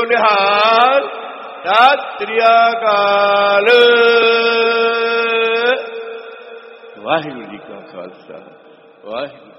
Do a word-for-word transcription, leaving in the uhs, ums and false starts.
ਨਿਹਾਲ। ਸਤਿ ਸ੍ਰੀ ਅਕਾਲ। ਵਾਹਿਗੁਰੂ ਜੀ ਕਾ ਖਾਲਸਾ, ਵਾਹਿਗੁਰੂ।